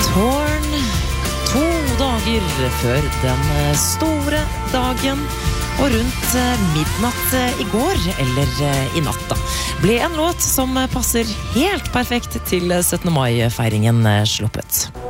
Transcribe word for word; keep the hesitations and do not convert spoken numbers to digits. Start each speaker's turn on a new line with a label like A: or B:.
A: Torn, to dager før den store dagen, og rundt midnatt i går, eller i natt da, ble en låt som passer helt perfekt til syttende mai-feiringen sluppet.